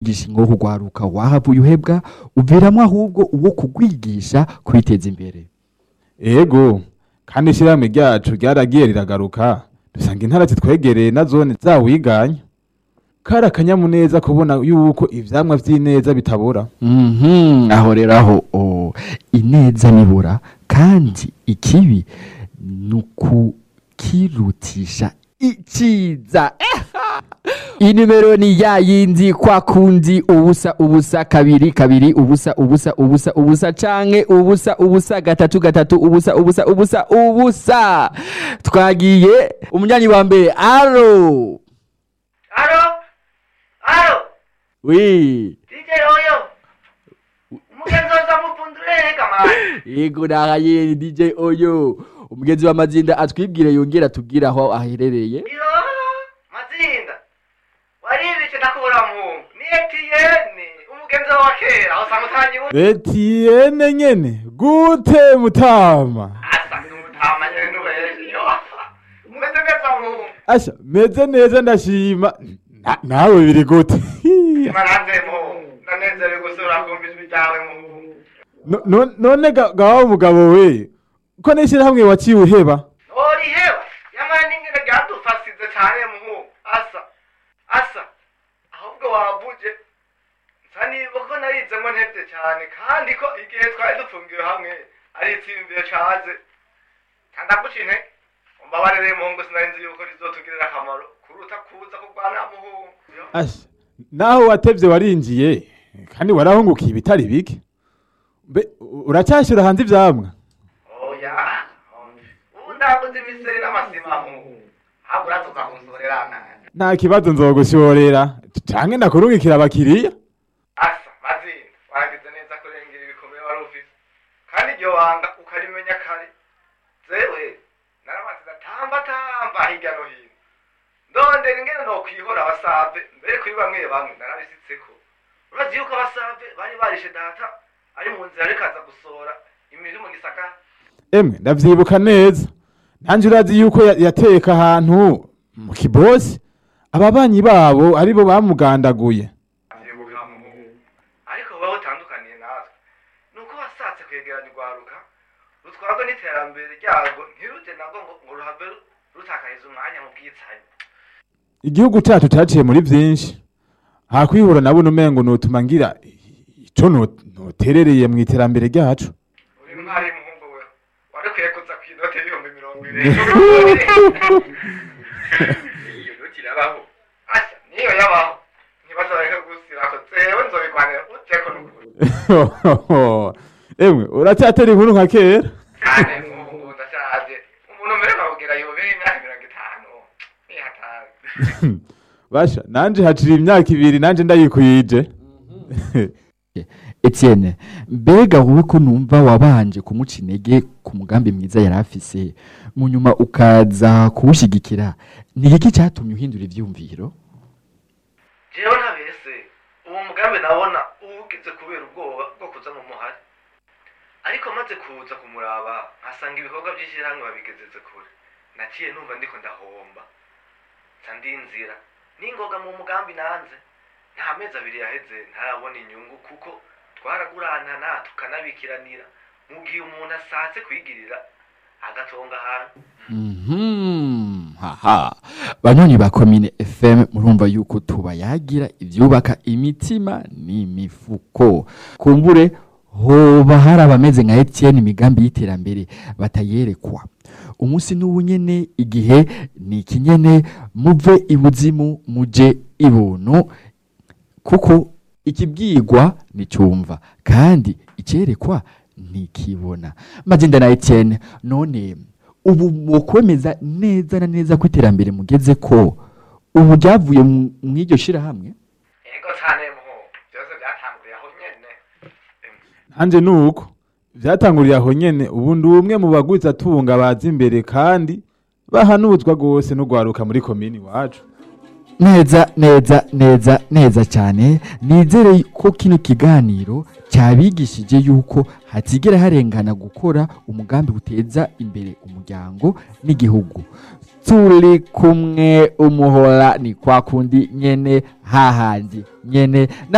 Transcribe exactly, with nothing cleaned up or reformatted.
kwigisha ingo kugwaruka wahavuye uhebwa uviramwo ahubwo uwo kugwigisha kwiteza imbere. Ego kandi ishirahamwe ryacu ryaragiye riragaruka dusanga intara zitwegereye na zone zawiganya. Kari akanyamuneza kubona yuko ivyamwa vy'ineza bitabura. Mhm, aho rero aho oh, ineza nibura kandi ikibi nukukirutisha iciza. Inimero ni ya yindi kwa kundi ubusa ubusa kabiri kabiri ubusa ubusa ubusa ubusa canke ubusa ubusa gatatu gatatu ubusa ubusa ubusa ubusa. Twagiye umunyanyi wa mbere. Alo alo alo wi D J Oyo umugenzoza mupundure kama yego nagaye D J Oyo umugenzi wa Mazinda atwibwire yongera tubwira aho aherereye. iyo Mazinda waribice nakubura mu ni Etienne umugenzo wa kera aho samutanyi Etienne nyene gute Mutama? asa n'umutama nyene n'ubeje yo umugenzo geza mu Asha meze neza ndashima. Na- nawe biri gute? mananze mu nanezere gusura kumva ijwi ryawe mu No- no- none ga- gawa mugabo we ko nishira hamwe waciye uheba? ori hewa yamara n'ingene ryadufasize cyane mu asa asa ahubwo wabuje nsa niba ko narizemo ntevye cyane kandi ko igihe twari dufungiwe hamwe ari itsimbiye caze kandagucine umbabarire muhungu sinarinzi yuko rizotugirira akamaro kuruta kuza kurwana muhungu Asha naho watevye warinjiye kandi warahungukiye ibitari bike. Mbe u- uracyashira hanze ivyamwa? oya ubu ndaguze imiseri n'amasima mu habura tukakunsorerana Nta kibazo nzogushorera canke ndakurungikira abakiriya. asa mazinda wagize neza kurengera ibikomeye wari ufise kandi iryo wanga ukarimenya kare zewe naramaze tamba tamba hirya no hino ndondera ingene nokwihora abasave mbere kuri bamwe bamwe narabisitseko urazi yuko abasave bari barishe data ari mu nzira ariko aza gusohora imiri mu gisagara Emwe ndavyibuka neza. Nanje urazi yuko ya- yateka ahantu mu kibosi ababanyi babo aribo bamugandaguye. avyibuka mu ariko wowe utandukaniye natwe nuko wasatse kwegeranya urwaruka rutwarwa n'iterambere ryarwo ntirute nabwo ngo ngo ruhave rutakariza umwanya mu bwicanyi Igihugu cyacu cyaciye muri vyinshi. Hakwihura nabone umengo notuma ngira ico no- noterereye mu iterambere ryacu. uri mwari muhungu we wari kwiye kuza kw'inote y'ibihumbi mirongo ine iyo noti irabaho asa niyo yabaho ntibazareke gusirako zewe nzobigwanira uteko n'ukuri Emwe uracyatera inkuru nka kera. kandi muhungu ndashaje umuntu mbere akakubwira yobera imyaka mirongo itanu nihatazi Basha nanje hacira imyaka ibiri nanje ndayikwije. Etienne, mbega wowe ko numva wabanje kumuca intege ku mugambi mwiza yari afise mu nyuma ukaza kuwushigikira, ni iki cyatumye uhindura ivyumviro? jewe ntabese uwo mugambi nabona uwugize kubera ubwoba bwo kuza mu muhari ariko maze kuza kumuraba nkasanga ibikorwa by'ishyirahamwe babigezeze kure naciye numva ndiko ndahomba nsa ndinzira ningoga mu mugambi nanze nta mezi abiri yaheze ntarabona inyungu kuko twaragurantana tukanabikiranira mu gihe umuntu asatse kwigirira agatonga ahantu Mhm. Haha. Banyoni ba Komine F M murumva yuko tubayagira ivyubaka imitima n'imifuko. Kumbure hoba hari abameze nka Etienne imigambi y'iterambere batayerekwa. Umunsi n'ubunyene igihe ni ikinyene muve ibuzimu muje ibuntu kuko ikibwirwa nicumva kandi icerekwa nikibona. Mazinda na Etienne none ubu mukwemeza neza na neza ko iterambere mugeze ko ubu ryavuye mw'iryo shirahamwe? ego cyane muho byose byatanguriye aho nyene Nanje nuko vyatanguriye aho nyene ubu ndi umwe mu bagwiza tunga baza imbere kandi bahanuzwa gose no gwaruka muri komini wacu. Neza neza neza neza cyane. Nizere ko kino kiganiro cyabigishije yuko hatigera harengana gukora umugambi uteza imbere umuryango n'igihugu. Turi kumwe umuhora ni kwa kundi nyene hahandi nyene.